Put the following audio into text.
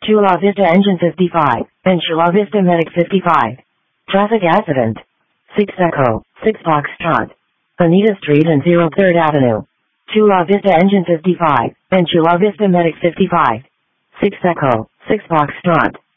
Chula Vista Engine 55, and Chula Vista Medic 55. Traffic accident. 6 Echo, 6 Foxtrot. Anita Street and 03rd Avenue. Chula Vista Engine 55, and Chula Vista Medic 55. 6 Echo, 6 Foxtrot.